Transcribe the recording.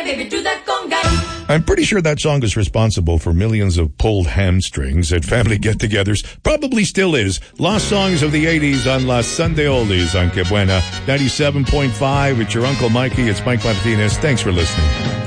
baby, do that conga. I'm pretty sure that song is responsible for millions of pulled hamstrings at family get-togethers. Probably still is. Lost songs of the 80s on La Sunday Oldies on Que Buena 97.5. It's your Uncle Mikey. It's Mike Martinez. Thanks for listening.